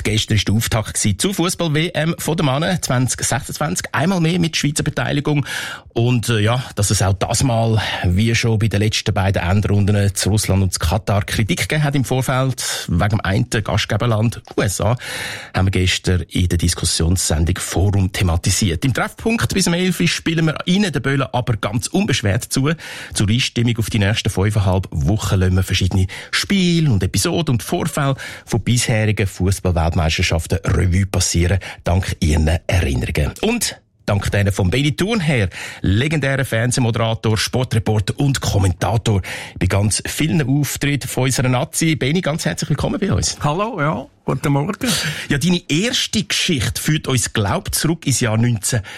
gestern war der Auftakt zur Fußball-WM von den Männern 2026. Einmal mehr mit Schweizer Beteiligung. Und dass es auch das Mal, wie schon bei den letzten beiden Endrunden zu Russland und zu Katar, Kritik gegeben hat im Vorfeld, wegen dem einen Gastgeberland USA, haben wir gestern in der Diskussionssendung Forum thematisiert. Im Treffpunkt bis um 11 Uhr spielen wir Ihnen den Böllen aber ganz unbeschwert zu. Zur Einstimmung auf die nächsten 5,5 Wochen lassen wir verschiedene Spiele und Episoden und Vorfälle von bisherigen Fußball-Weltmeisterschaften Revue passieren, dank Ihren Erinnerungen. Und dank denen von Benny Thurnherr, legendärer Fernsehmoderator, Sportreporter und Kommentator bei ganz vielen Auftritten von unserer Nazi. Benny, ganz herzlich willkommen bei uns. Hallo, ja. Guten Morgen. Ja, deine erste Geschichte führt uns, zurück ins Jahr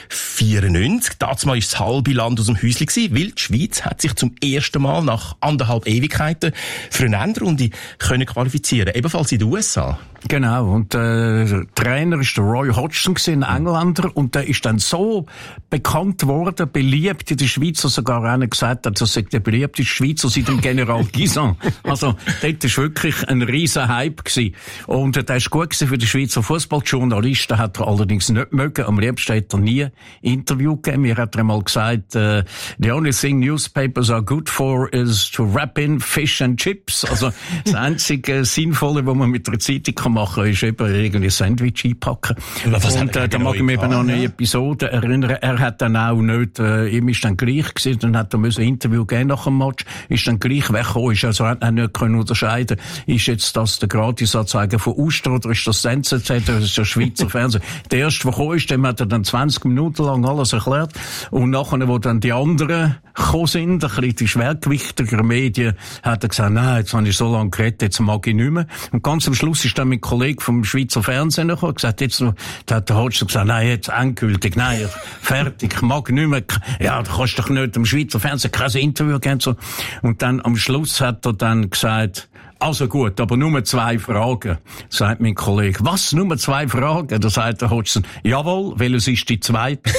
1994. Damals war das halbe Land aus dem Häuschen gewesen, weil die Schweiz hat sich zum ersten Mal nach 1,5 Ewigkeiten für eine Endrunde qualifizieren, ebenfalls in den USA. Genau, und der Trainer ist der Roy Hodgson, ein Engländer, und der ist dann so bekannt worden, beliebt in der Schweiz, dass sogar einer gesagt hat, das sei der beliebteste Schweizer seit dem General Guisan. Also, dort war wirklich ein riesen Hype gewesen. Und der ist gut gewesen für die Schweizer Fußballjournalisten, hat er allerdings nicht mögen. Am liebsten hat er nie Interview gegeben. Mir hat er einmal gesagt, the only thing newspapers are good for is to wrap in fish and chips. Also, das einzige Sinnvolle, was man mit einer Zeitung machen kann, ist eben irgendwie Sandwich einpacken. Und da mag ich mich eben an eine Episode erinnern. Er hat dann auch nicht, ihm ist dann gleich gewesen, dann hat er ein Interview geben nach dem Match, ist dann gleich weggekommen, ist also hat er nicht können unterscheiden, ist jetzt das der Gratisanzeiger von Uster oder ist das NZZ, das ist der Schweizer Fernsehen. Der erste, der gekommen ist, dem hat er dann 20 Minuten lang alles erklärt. Und nachher, wo dann die anderen gekommen sind, ein bisschen die schwergewichtigen Medien, hat er gesagt, nein, jetzt habe ich so lange geredet, jetzt mag ich nicht mehr. Und ganz am Schluss ist dann mein Kollege vom Schweizer Fernsehen gekommen, gesagt, jetzt noch, da hat der Hodgson gesagt, nein, jetzt endgültig, nein, fertig, ich mag nicht mehr. Ja, du kannst doch nicht am Schweizer Fernsehen kein Interview geben, so. Und dann am Schluss hat er dann gesagt, also gut, aber nur 2 Fragen, sagt mein Kollege. Was, nur 2 Fragen? Da sagt der Hodgson, jawohl, welches ist die zweite?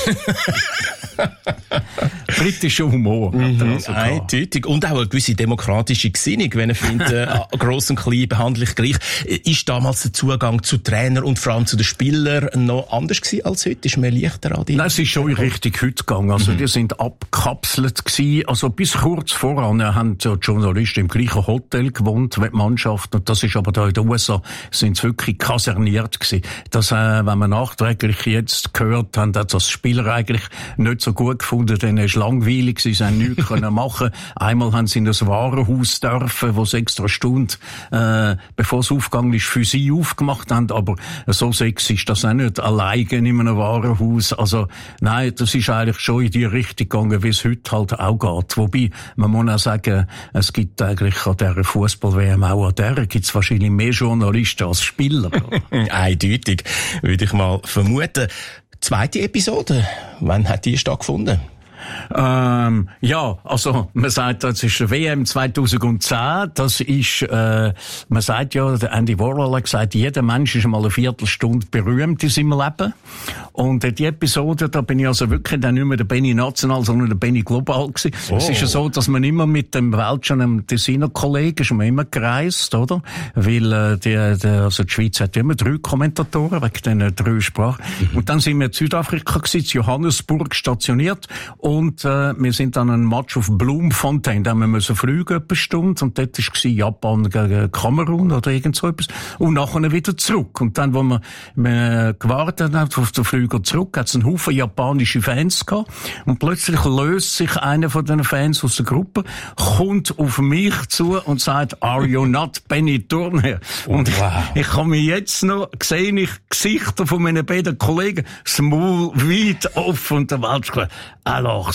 Britischer Humor. Also eindeutig. Und auch eine gewisse demokratische Gesinnung, wenn er findet, gross und klein behandle ich gleich. Ist damals der Zugang zu Trainer und vor allem zu den Spielern noch anders gewesen als heute? Ist mehr leichter an die? Nein, es ist schon richtig heute gegangen. Also, die sind abgekapselt gewesen. Also, bis kurz voran haben die Journalisten im gleichen Hotel gewohnt, wie die Mannschaft. Und das ist aber da in den USA, sind sie wirklich kaserniert gewesen. Das, wenn man nachträglich jetzt gehört haben, hat das Spieler eigentlich nicht so gut gefunden, denn es ist langweilig, sie haben nichts können machen. Einmal haben sie in das Warenhaus dürfen, wo sie extra Stunde, bevor es aufgegangen ist, für sie aufgemacht haben, aber so sexy ist das auch nicht, alleine in einem Warenhaus. Also, nein, das ist eigentlich schon in die Richtung gegangen, wie es heute halt auch geht. Wobei, man muss auch sagen, es gibt eigentlich an dieser Fußball-WM auch an der gibt's wahrscheinlich mehr Journalisten als Spieler. Eindeutig, würde ich mal vermuten. Zweite Episode, wann hat die stattgefunden? Ja, also man sagt, das ist eine WM 2010, das ist, man sagt ja, der Andy Warhol hat gesagt, jeder Mensch ist einmal eine Viertelstunde berühmt in seinem Leben. Und die Episode, da bin ich also wirklich dann nicht mehr der Benny National, sondern der Benny Global gewesen. Oh. Es ist ja so, dass man immer mit dem Weltschon Tessiner Kollegen ist man immer gereist, oder? Weil, also die Schweiz hat immer 3 Kommentatoren, wegen den 3 Sprachen. Und dann sind wir in Südafrika gewesen, in Johannesburg stationiert. Und wir sind dann ein Match auf Bloemfontein, da haben wir fliegen etwa eine Stunde, und dort war Japan gegen Kamerun oder irgend so etwas, und nachher wieder zurück. Und dann, wo wir gewartet haben auf den Flüger zurück, hat es einen Haufen japanische Fans gehabt, und plötzlich löst sich einer von den Fans aus der Gruppe, kommt auf mich zu und sagt, are you not Benny Thurnherr? Und ich kann mir jetzt noch, sehe ich Gesichter von meinen beiden Kollegen, das Maul weit offen, und der Weltschlag, alors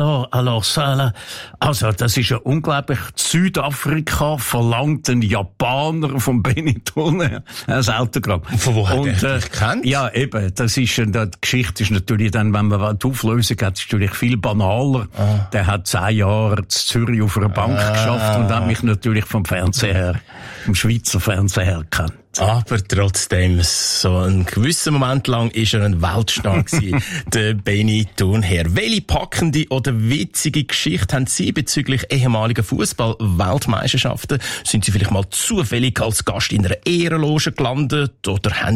ça. Also, das ist ja unglaublich. Südafrika verlangt einen Japaner von Benny Thurnherr ein Autogramm. Von wo hat er dich gekannt? Ja, eben. Das ist, die Geschichte ist natürlich dann, wenn man die Auflösung hat, ist natürlich viel banaler. Der hat 10 Jahre in Zürich auf einer Bank geschafft und hat mich natürlich vom Fernseher her, vom Schweizer Fernseher her gekannt. Aber trotzdem, so einen gewissen Moment lang ist er ein Weltstar gewesen, der Benny Thurnherr. Welche packende oder witzige Geschichte haben Sie bezüglich ehemaliger Fußball-Weltmeisterschaften? Sind Sie vielleicht mal zufällig als Gast in einer Ehrenloge gelandet oder haben